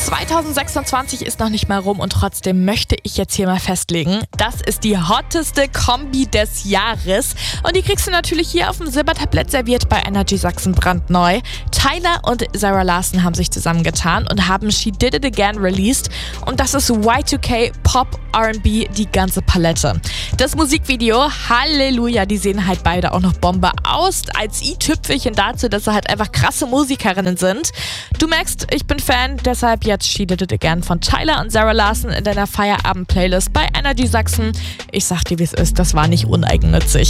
2026 ist noch nicht mal rum und trotzdem möchte ich jetzt hier mal festlegen, das ist die hotteste Kombi des Jahres. Und die kriegst du natürlich hier auf dem Silbertablett serviert bei Energy Sachsen brandneu. Tyler und Zara Larsson haben sich zusammengetan und haben She Did It Again released. Und das ist Y2K, Pop, R&B, die ganze Palette. Das Musikvideo, Halleluja, die sehen halt beide auch noch Bombe aus. Als i-Tüpfelchen dazu, dass sie halt einfach krasse Musikerinnen sind. Du merkst, ich bin Fan, deshalb jetzt She Did It Again von Tyler und Zara Larsson in deiner Feierabend-Playlist bei Energy Sachsen. Ich sag dir, wie es ist, das war nicht uneigennützig.